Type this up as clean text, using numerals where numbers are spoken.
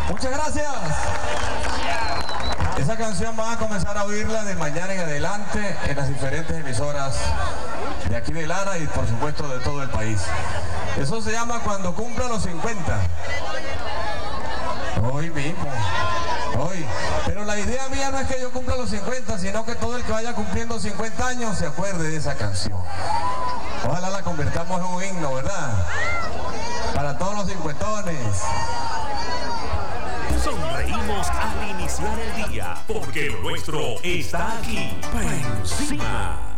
Muchas gracias. Esa canción van a comenzar a oírla de mañana en adelante en las diferentes emisoras de aquí de Lara y por supuesto de todo el país. Eso se llama Cuando cumpla los 50. Hoy mismo. Hoy. Pero la idea mía no es que yo cumpla los 50, sino que todo el que vaya cumpliendo 50 años se acuerde de esa canción. Ojalá la convirtamos en un himno, ¿verdad? Para todos los cincuentones. Sonreímos al iniciar el día, porque lo nuestro está aquí, por encima.